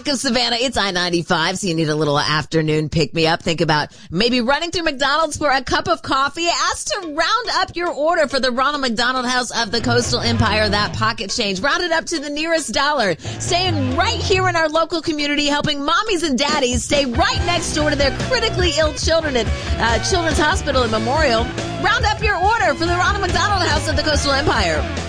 Rock of Savannah. It's I-95, so you need a little afternoon pick-me-up. Think about maybe running through McDonald's for a cup of coffee. Ask to round up your order for the Ronald McDonald House of the Coastal Empire, that pocket change. Round it up to the nearest dollar. Staying right here in our local community, helping mommies and daddies stay right next door to their critically ill children at Children's Hospital and Memorial. Round up your order for the Ronald McDonald House of the Coastal Empire.